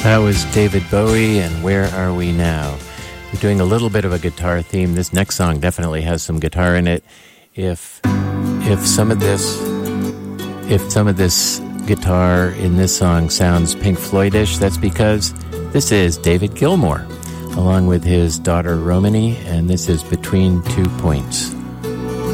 That was David Bowie and Where Are We Now? We're doing a little bit of a guitar theme. This next song definitely has some guitar in it. If some of this guitar in this song sounds Pink Floyd-ish, that's because this is David Gilmour along with his daughter Romany, and this is Between 2 Points.